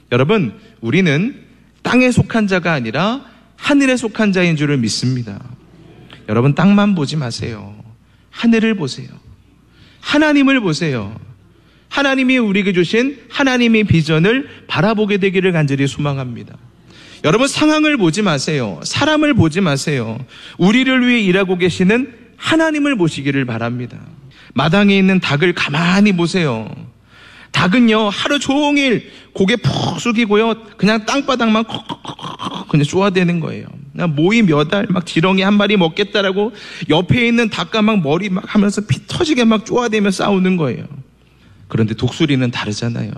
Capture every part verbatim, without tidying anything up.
여러분, 우리는 땅에 속한 자가 아니라 하늘에 속한 자인 줄을 믿습니다. 여러분, 땅만 보지 마세요. 하늘을 보세요. 하나님을 보세요. 하나님이 우리에게 주신 하나님의 비전을 바라보게 되기를 간절히 소망합니다. 여러분, 상황을 보지 마세요. 사람을 보지 마세요. 우리를 위해 일하고 계시는 하나님을 보시기를 바랍니다. 마당에 있는 닭을 가만히 보세요. 닭은요, 하루 종일 고개 푹 숙이고요, 그냥 땅바닥만 콕콕콕 그냥 쪼아대는 거예요. 모이 몇 알 막 지렁이 한 마리 먹겠다라고 옆에 있는 닭과 막 머리 막 하면서 피 터지게 막 쪼아대며 싸우는 거예요. 그런데 독수리는 다르잖아요.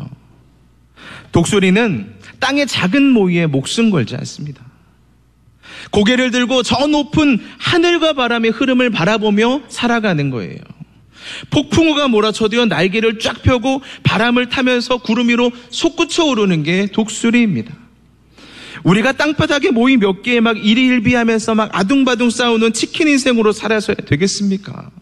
독수리는 땅의 작은 모이에 목숨 걸지 않습니다. 고개를 들고 저 높은 하늘과 바람의 흐름을 바라보며 살아가는 거예요. 폭풍우가 몰아쳐도요, 날개를 쫙 펴고 바람을 타면서 구름 위로 솟구쳐 오르는 게 독수리입니다. 우리가 땅바닥에 모이 몇 개에 막 일희일비하면서 막 아둥바둥 싸우는 치킨 인생으로 살아서야 되겠습니까?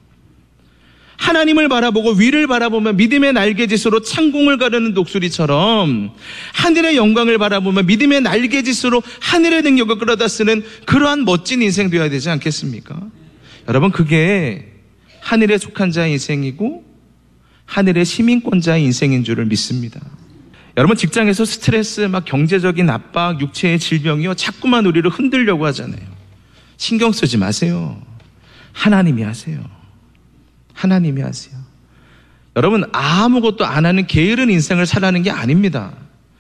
하나님을 바라보고 위를 바라보며 믿음의 날개짓으로 창공을 가르는 독수리처럼 하늘의 영광을 바라보며 믿음의 날개짓으로 하늘의 능력을 끌어다 쓰는 그러한 멋진 인생 되어야 되지 않겠습니까? 여러분, 그게 하늘에 속한 자의 인생이고 하늘의 시민권자의 인생인 줄을 믿습니다. 여러분, 직장에서 스트레스, 막 경제적인 압박, 육체의 질병이요, 자꾸만 우리를 흔들려고 하잖아요. 신경 쓰지 마세요. 하나님이 하세요. 하나님이 하세요. 여러분, 아무것도 안 하는 게으른 인생을 살라는 게 아닙니다.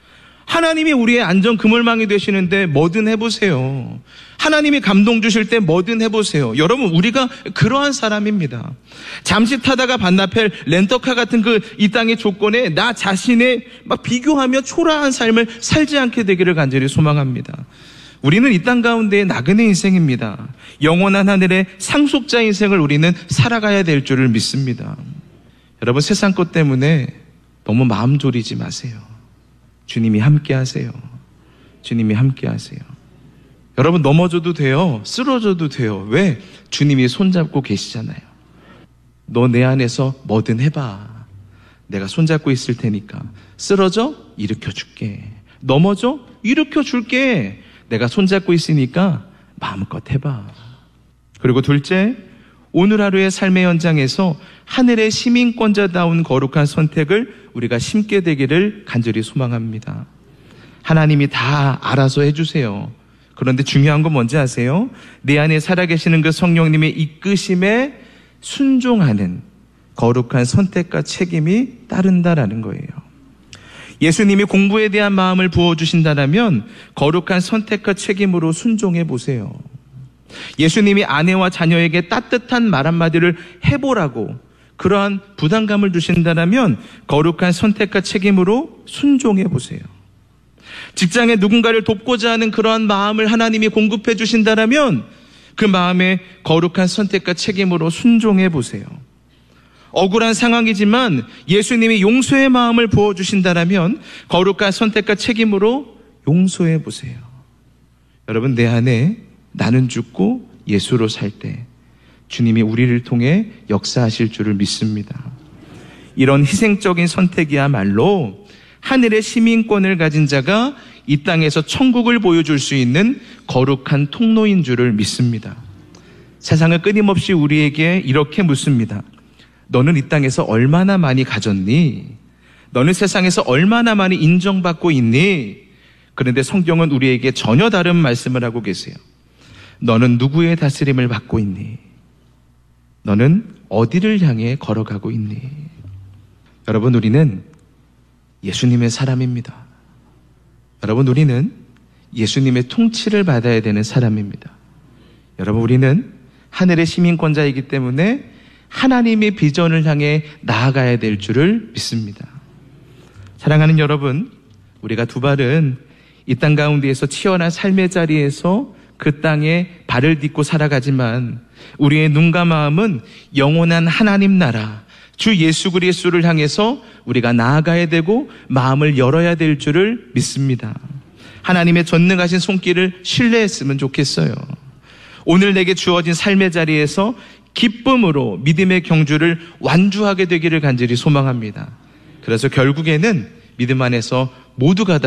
하나님이 우리의 안전 그물망이 되시는데 뭐든 해보세요. 하나님이 감동 주실 때 뭐든 해보세요. 여러분, 우리가 그러한 사람입니다. 잠시 타다가 반납할 렌터카 같은 그 이 땅의 조건에 나 자신의 막 비교하며 초라한 삶을 살지 않게 되기를 간절히 소망합니다. 우리는 이 땅 가운데의 나그네 인생입니다. 영원한 하늘의 상속자 인생을 우리는 살아가야 될 줄을 믿습니다. 여러분, 세상 것 때문에 너무 마음 졸이지 마세요. 주님이 함께 하세요. 주님이 함께 하세요. 여러분, 넘어져도 돼요. 쓰러져도 돼요. 왜? 주님이 손잡고 계시잖아요. 너 내 안에서 뭐든 해봐. 내가 손잡고 있을 테니까. 쓰러져? 일으켜 줄게. 넘어져? 일으켜 줄게. 내가 손잡고 있으니까 마음껏 해봐. 그리고 둘째, 오늘 하루의 삶의 현장에서 하늘의 시민권자다운 거룩한 선택을 우리가 심게 되기를 간절히 소망합니다. 하나님이 다 알아서 해주세요. 그런데 중요한 건 뭔지 아세요? 내 안에 살아계시는 그 성령님의 이끄심에 순종하는 거룩한 선택과 책임이 따른다라는 거예요. 예수님이 공부에 대한 마음을 부어주신다면 거룩한 선택과 책임으로 순종해 보세요. 예수님이 아내와 자녀에게 따뜻한 말 한마디를 해보라고 그러한 부담감을 주신다면 거룩한 선택과 책임으로 순종해 보세요. 직장에 누군가를 돕고자 하는 그러한 마음을 하나님이 공급해 주신다면 그 마음에 거룩한 선택과 책임으로 순종해 보세요. 억울한 상황이지만 예수님이 용서의 마음을 부어주신다면 거룩한 선택과 책임으로 용서해 보세요. 여러분, 내 안에 나는 죽고 예수로 살 때 주님이 우리를 통해 역사하실 줄을 믿습니다. 이런 희생적인 선택이야말로 하늘의 시민권을 가진 자가 이 땅에서 천국을 보여줄 수 있는 거룩한 통로인 줄을 믿습니다. 세상은 끊임없이 우리에게 이렇게 묻습니다. 너는 이 땅에서 얼마나 많이 가졌니? 너는 세상에서 얼마나 많이 인정받고 있니? 그런데 성경은 우리에게 전혀 다른 말씀을 하고 계세요. 너는 누구의 다스림을 받고 있니? 너는 어디를 향해 걸어가고 있니? 여러분, 우리는 예수님의 사람입니다. 여러분, 우리는 예수님의 통치를 받아야 되는 사람입니다. 여러분, 우리는 하늘의 시민권자이기 때문에 하나님의 비전을 향해 나아가야 될 줄을 믿습니다. 사랑하는 여러분, 우리가 두 발은 이 땅 가운데에서 치열한 삶의 자리에서 그 땅에 발을 딛고 살아가지만 우리의 눈과 마음은 영원한 하나님 나라 주 예수 그리스도를 향해서 우리가 나아가야 되고 마음을 열어야 될 줄을 믿습니다. 하나님의 전능하신 손길을 신뢰했으면 좋겠어요. 오늘 내게 주어진 삶의 자리에서 기쁨으로 믿음의 경주를 완주하게 되기를 간절히 소망합니다. 그래서 결국에는 믿음 안에서 모두가 다